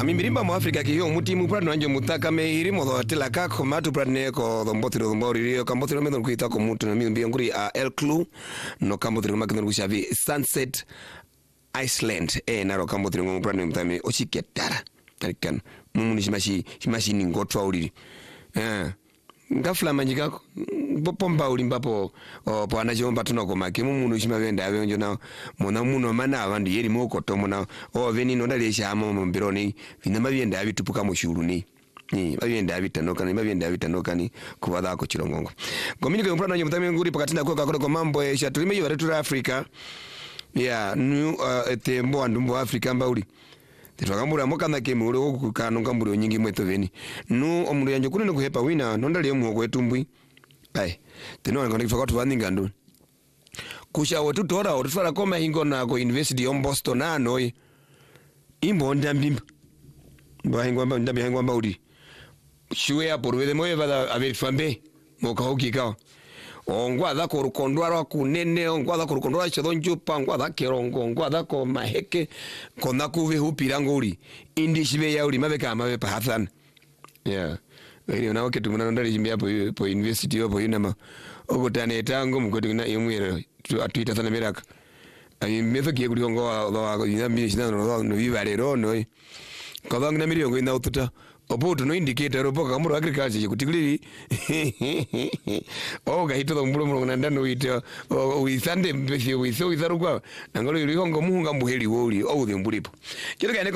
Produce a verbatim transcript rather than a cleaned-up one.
Amimirimba mu Africa kiyo mutimu pradno anjo mutaka me irimo do tela kako matu pradne ko do mbotiro do mbori ko mbotiro me do kuita ko mutu na mbi nguri a El Clu no kambotiro makino kushavi Sunset Iceland e naro kambotiro ngo pradne mtame ochiketara tarikan mumuni shimashi shimashi ni ngotwa uliri eh ngafla manjika pomba ulimbapo po anachomba tunako make mumunu shimavenda abenjo na mona muno mana abandi yeri moko to mona o veni no dalesha amo mbironi vinama byenda abitupuka mu shuru ni ni babyenda abitanoka ni babyenda abitanoka ni kubada ko chirongongo gomini ko mprano nyumtame nguri pakati na ko ko mambo esha tulime yo retura Africa ya nu etembo andumbo Africa mbauli Titwakambura mokana kemu ule okukano ngambure nyingi mweto veni nu omundu yanje kune no kuhepa wina nondale mu kwetumbwi ai tino ngani fa kwatu vaninga ndo kusha wetu tora otufara koma hingo na go university on Boston na noi imbo ndambimba mba hingo mba ndambi hingo mba udi shuwe ya porwele moye vada averifambe moka hokika ongwa ko rukondwa kunene ongwa ko rukondwa chodonjo pangwa da kerongo ongwa da ko maheke kona kuve hupiranguri indi shibe ya uri mabeka mabe pahathan yeah wewe na waketu muna ndali jimbia po po university po inama ogotane tango mukoti na imwere atwita sana miraka ayi mezo kiye kuri ngo wa inambi shina no no vivalero no kadang na miri ngo ina ututa obuto no indicator oboka kamuro agriculture kutigiri oga hito do mbulo mbulo nanda no ito uisande mbesi uiso izarugwa nangalo yuri ngo muhunga mbuheli woli o de mbulipo kile